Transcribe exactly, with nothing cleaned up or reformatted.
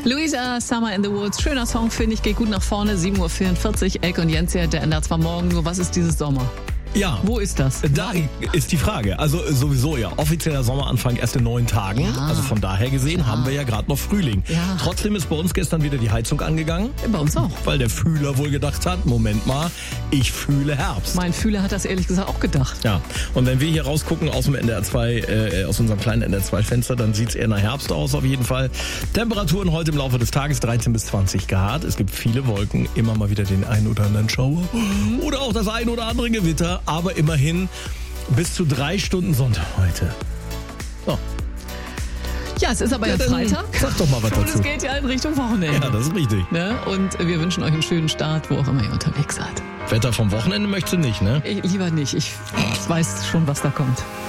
Luisa, Summer in the Woods. Schöner Song, finde ich. Geht gut nach vorne. sieben Uhr vierundvierzig. Elke und Jens hier, der ändert zwar morgen, nur was ist dieses Sommer? Ja. Wo ist das? Da ist die Frage. Also sowieso ja. Offizieller Sommeranfang erst in neun Tagen. Ja. Also von daher gesehen Ja. haben wir ja gerade noch Frühling. Ja. Trotzdem ist bei uns gestern wieder die Heizung angegangen. Bei uns auch. Weil der Fühler wohl gedacht hat, Moment mal, ich fühle Herbst. Mein Fühler hat das ehrlich gesagt auch gedacht. Ja, und wenn wir hier rausgucken aus dem N D R zwei, äh, aus unserem kleinen N D R zwei Fenster, dann sieht's eher nach Herbst aus auf jeden Fall. Temperaturen heute im Laufe des Tages dreizehn bis zwanzig Grad. Es gibt viele Wolken, immer mal wieder den einen oder anderen Schauer oder auch das ein oder andere Gewitter, aber immerhin bis zu drei Stunden Sonne heute. So. Ja, es ist aber Ja, ja dann Freitag. sag doch mal was Und dazu. es geht ja in Richtung Wochenende. Ja, das ist richtig. Ne? Und wir wünschen euch einen schönen Start, wo auch immer ihr unterwegs seid. Wetter vom Wochenende möchtest du nicht, ne? Ich, lieber nicht. Ich weiß schon, was da kommt.